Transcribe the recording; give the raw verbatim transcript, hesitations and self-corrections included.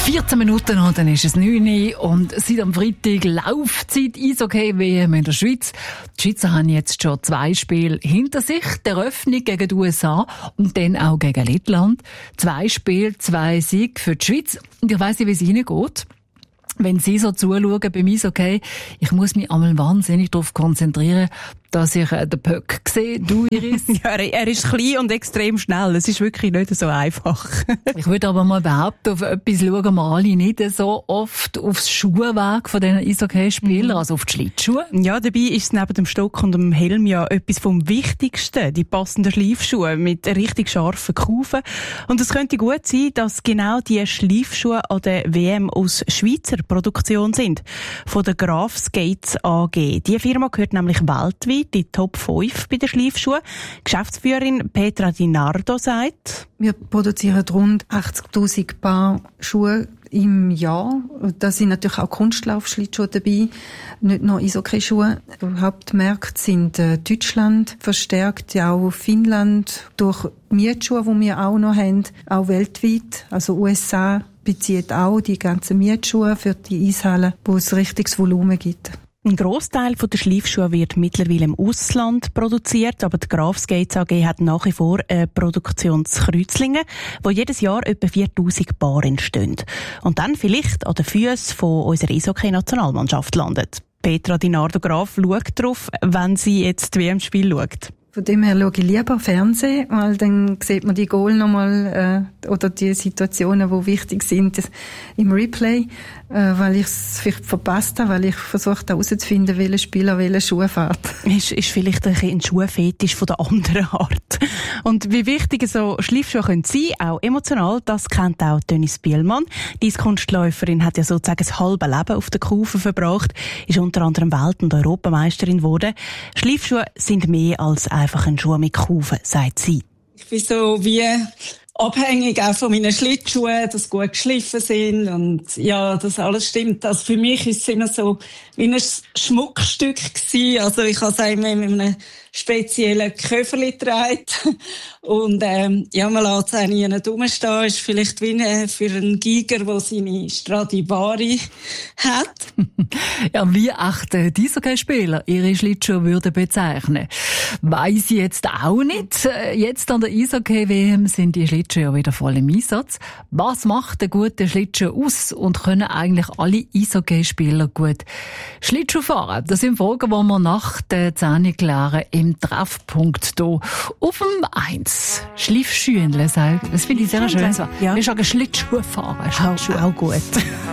vierzehn Minuten und dann ist es neun Uhr und seit am Freitag Laufzeit Eishockey-W M in der Schweiz. Die Schweizer haben jetzt schon zwei Spiele hinter sich. Die Eröffnung gegen die U S A und dann auch gegen Lettland. Zwei Spiele, zwei Siege für die Schweiz. Und ich weiss nicht, wie es Ihnen geht. Wenn Sie so zuschauen beim Eishockey, ich muss mich einmal wahnsinnig darauf konzentrieren, dass ich äh, den Puck sehe. Du, Iris? Ja, er, er ist klein und extrem schnell. Es ist wirklich nicht so einfach. Ich würde aber mal behaupten, auf etwas schauen wir alle nicht so oft aufs Schuhwerk von diesen Eishockey-Spielern, mhm. also auf die Schlittschuhe. Ja, dabei ist es neben dem Stock und dem Helm ja etwas vom Wichtigsten. Die passenden Schleifschuhe mit richtig scharfen Kufen. Und es könnte gut sein, dass genau die Schleifschuhe an der W M aus Schweizer Produktion sind. Von der Graf Skates A G. Die Firma gehört nämlich weltweit die Top fünf bei den Schleifschuhen. Geschäftsführerin Petra Di Nardo sagt: Wir produzieren rund achtzigtausend Paar Schuhe im Jahr. Da sind natürlich auch Kunstlaufschlittschuhe dabei, nicht nur Eishockey-Schuhe. Die Hauptmärkte sind äh, Deutschland verstärkt, ja auch Finnland, durch Mietschuhe, die wir auch noch haben, auch weltweit. Also U S A bezieht auch die ganzen Mietschuhe für die Eishallen, wo es richtiges Volumen gibt. Ein Grossteil der Schleifschuhe wird mittlerweile im Ausland produziert, aber die Graf Skates A G hat nach wie vor eine Produktionskreuzlinge, wo jedes Jahr etwa viertausend Paar entstehen. Und dann vielleicht an den Füßen von unserer Eishockey-Nationalmannschaft landet. Petra Di Nardo Graf schaut drauf, wenn sie jetzt das W M-Spiel schaut. Von dem her schaue ich lieber Fernsehen, weil dann sieht man die Goal nochmal äh, oder die Situationen, die wichtig sind im Replay, äh, weil ich es vielleicht verpasst habe, weil ich versucht habe herauszufinden, welcher Spieler welche Schuhe fährt. Ist, ist vielleicht ein, ein Schuhfetisch von der anderen Art. Und wie wichtig so Schleifschuhe können sein, auch emotional, das kennt auch Dennis Bielmann. Die Kunstläuferin hat ja sozusagen das halbe Leben auf der Kufe verbracht, ist unter anderem Welt- und Europameisterin geworden. Schleifschuhe sind mehr als einfach ein Schuh mit Kufen, sagt sie. Ich bin so wie abhängig auch von meinen Schlittschuhen, dass sie gut geschliffen sind und ja, das alles stimmt. Also für mich ist es immer so wie ein Schmuckstück gewesen. Also ich habe es auch immer mit einem speziellen Köfferli getragen. Und ähm, ja, man lässt es auch nie rumstehen. Ist vielleicht wie eine, für einen Giger, der seine Stradivari hat. Ja, wie achte Eishockey-Spieler ihre Schlittschuhe würden bezeichnen, weiss ich jetzt auch nicht. Jetzt an der Eishockey-W M sind die Schlittschuhe ja wieder voll im Einsatz. Was macht einen guten Schlittschuh aus und können eigentlich alle Eishockey-Spieler gut Schlittschuh fahren? Das sind Fragen, die wir nach der zehn klären im Treffpunkt hier auf dem eins. Schleifschuhe, das finde ich sehr schön. Ja. Wir sagen Schlittschuhe fahren. Schlittschuhe. Auch, auch gut.